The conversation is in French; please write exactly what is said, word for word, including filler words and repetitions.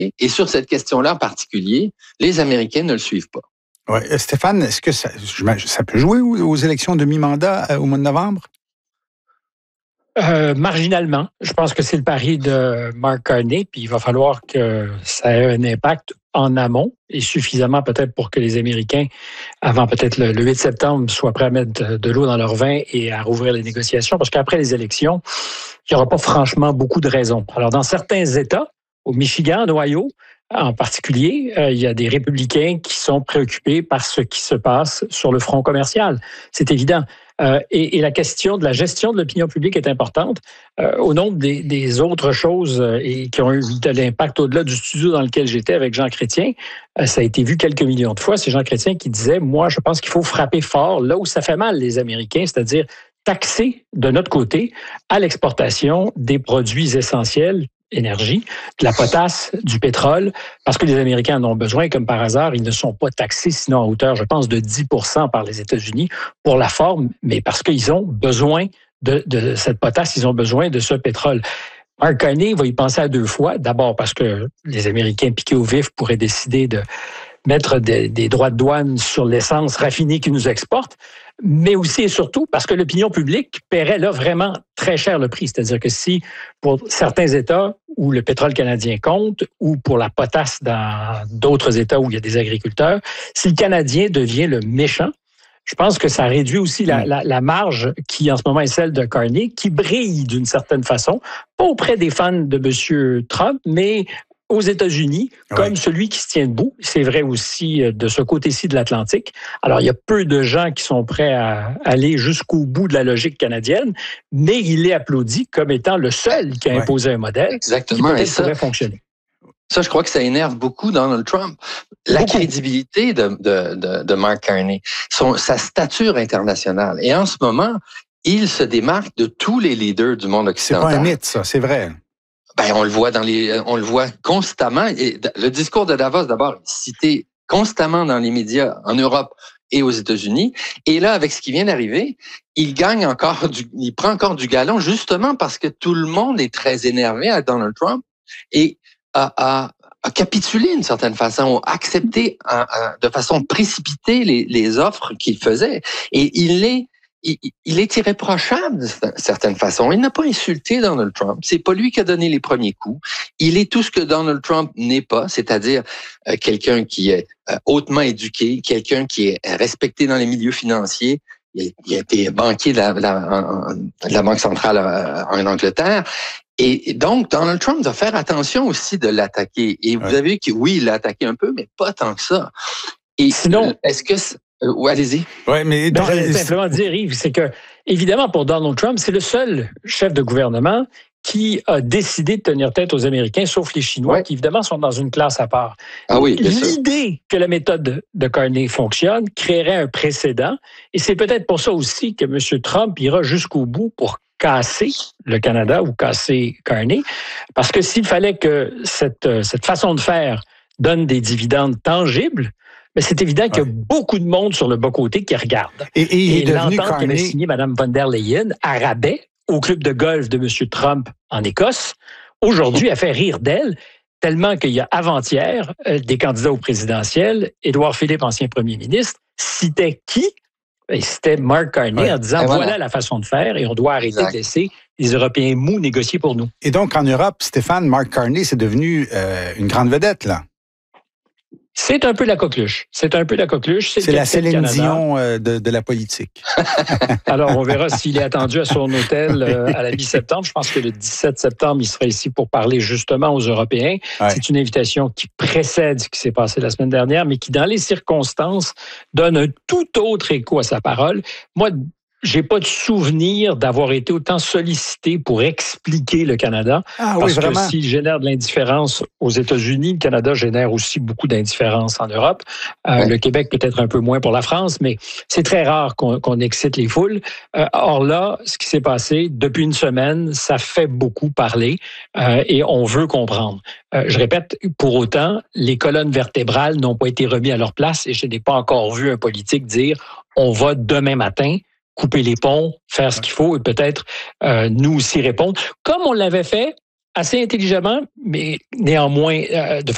Et sur cette question-là en particulier, les Américains ne le suivent pas. Ouais. Stéphane, est-ce que ça, ça peut jouer aux élections de mi-mandat au mois de novembre? Euh, marginalement. Je pense que c'est le pari de Mark Carney, puis il va falloir que ça ait un impact en amont et suffisamment peut-être pour que les Américains, avant peut-être le, le huit septembre, soient prêts à mettre de l'eau dans leur vin et à rouvrir les négociations, parce qu'après les élections, il n'y aura pas franchement beaucoup de raisons. Alors, dans certains États, au Michigan, en Ohio, en particulier, euh, il y a des républicains qui sont préoccupés par ce qui se passe sur le front commercial. C'est évident. Euh, et, et la question de la gestion de l'opinion publique est importante. Euh, au nombre des, des autres choses euh, et qui ont eu de l'impact au-delà du studio dans lequel j'étais avec Jean Chrétien, euh, ça a été vu quelques millions de fois. C'est Jean Chrétien qui disait, moi, je pense qu'il faut frapper fort là où ça fait mal les Américains, c'est-à-dire taxer de notre côté à l'exportation des produits essentiels, énergie, de la potasse, du pétrole, parce que les Américains en ont besoin. Comme par hasard, ils ne sont pas taxés, sinon à hauteur, je pense, de dix pour cent par les États-Unis pour la forme, mais parce qu'ils ont besoin de, de cette potasse, ils ont besoin de ce pétrole. Mark Carney va y penser à deux fois. D'abord parce que les Américains piqués au vif pourraient décider de mettre des, des droits de douane sur l'essence raffinée qu'ils nous exportent, mais aussi et surtout parce que l'opinion publique paierait là vraiment très cher le prix. C'est-à-dire que si, pour certains États où le pétrole canadien compte, ou pour la potasse dans d'autres États où il y a des agriculteurs, si le Canadien devient le méchant, je pense que ça réduit aussi la, la, la marge qui, en ce moment, est celle de Carney, qui brille d'une certaine façon, pas auprès des fans de M. Trump, mais aux États-Unis, comme oui. celui qui se tient debout. C'est vrai aussi de ce côté-ci de l'Atlantique. Alors, il y a peu de gens qui sont prêts à aller jusqu'au bout de la logique canadienne, mais il est applaudi comme étant le seul qui a imposé oui. un modèle Exactement. qui peut-être ça, pourrait fonctionner. Ça, je crois que ça énerve beaucoup Donald Trump. La beaucoup. crédibilité de, de, de, de Mark Carney, son, sa stature internationale. Et en ce moment, il se démarque de tous les leaders du monde occidental. C'est pas un mythe, ça, c'est vrai. Ben, on le voit dans les, on le voit constamment. Et le discours de Davos, d'abord, cité constamment dans les médias en Europe et aux États-Unis. Et là, avec ce qui vient d'arriver, il gagne encore du, il prend encore du galon, justement parce que tout le monde est très énervé à Donald Trump et a, a, a capitulé d'une certaine façon, a accepté a, a, de façon précipitée les, les offres qu'il faisait. Et il est Il, il est irréprochable d'une certaine façon. Il n'a pas insulté Donald Trump. C'est pas lui qui a donné les premiers coups. Il est tout ce que Donald Trump n'est pas, c'est-à-dire euh, quelqu'un qui est euh, hautement éduqué, quelqu'un qui est respecté dans les milieux financiers. Il, il a été banquier de la, la, de la Banque centrale en Angleterre. Et donc, Donald Trump doit faire attention aussi de l'attaquer. Et vous ouais. avez vu que oui, il l'a attaqué un peu, mais pas tant que ça. Et sinon, est-ce que... Euh, oui, allez-y. Ouais, mais dans, ben, j'allais simplement dire, Yves, c'est que, évidemment, pour Donald Trump, c'est le seul chef de gouvernement qui a décidé de tenir tête aux Américains, sauf les Chinois, ouais. qui, évidemment, sont dans une classe à part. Ah oui, bien L'idée sûr. que la méthode de Carney fonctionne créerait un précédent, et c'est peut-être pour ça aussi que M. Trump ira jusqu'au bout pour casser le Canada ou casser Carney, parce que s'il fallait que cette, cette façon de faire donne des dividendes tangibles, mais c'est évident qu'il y a ouais. beaucoup de monde sur le bas-côté qui regarde. Et, et, et l'entente qu'avait signée Mme von der Leyen à rabais au club de golf de M. Trump en Écosse, aujourd'hui, a fait rire d'elle, tellement qu'il y a avant-hier, euh, des candidats au présidentiel, Édouard Philippe, ancien premier ministre, citait qui? C'était Mark Carney ouais. en disant, voilà. voilà la façon de faire et on doit arrêter exact. de laisser les Européens mous négocier pour nous. Et donc, en Europe, Stéphane, Mark Carney, c'est devenu euh, une grande vedette, là. C'est un peu la coqueluche. C'est un peu la coqueluche. C'est, c'est la Céline Dion de, de la politique. Alors, on verra s'il est attendu à son hôtel euh, à la mi-septembre. Je pense que le dix-sept septembre, il sera ici pour parler justement aux Européens. Ouais. C'est une invitation qui précède ce qui s'est passé la semaine dernière, mais qui, dans les circonstances, donne un tout autre écho à sa parole. Moi, j'ai pas de souvenir d'avoir été autant sollicité pour expliquer le Canada. Ah, parce oui, que vraiment. s'il génère de l'indifférence aux États-Unis, le Canada génère aussi beaucoup d'indifférence en Europe. Euh, ouais. Le Québec peut-être un peu moins pour la France, mais c'est très rare qu'on, qu'on excite les foules. Euh, or là, ce qui s'est passé depuis une semaine, ça fait beaucoup parler euh, et on veut comprendre. Euh, je répète, pour autant, les colonnes vertébrales n'ont pas été remises à leur place et je n'ai pas encore vu un politique dire « on va demain matin » couper les ponts, faire ce qu'il faut et peut-être euh, nous aussi répondre, comme on l'avait fait assez intelligemment, mais néanmoins euh, de